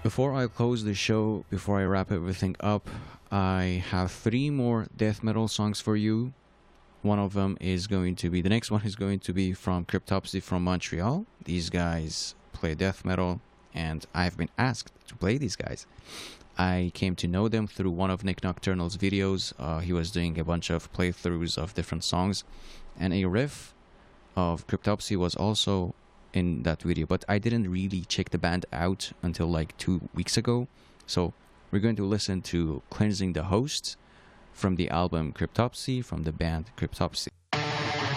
Before I close the show, before I wrap everything up, I have three more death metal songs for you. One of them is going to be, the next one is going to be from Cryptopsy from Montreal. These guys play death metal, and I've been asked to play these guys. I came to know them through one of Nick Nocturnal's videos. He was doing a bunch of playthroughs of different songs, and a riff of Cryptopsy was also in that video, but I didn't really check the band out until like 2 weeks ago. So we're going to listen to Cleansing the Host from the album Cryptopsy from the band Cryptopsy.